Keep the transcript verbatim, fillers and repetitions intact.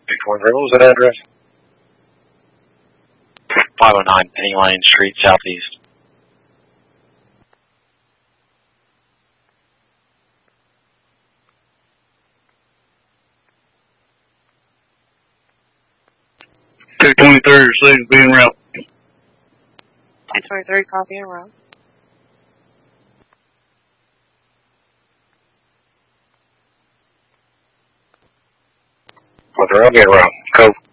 two twenty-three, what was that address? five oh nine Penny Lane Street, Southeast. two twenty-three, received, being route. two twenty-three, copy and route. What the hell, get around. Code.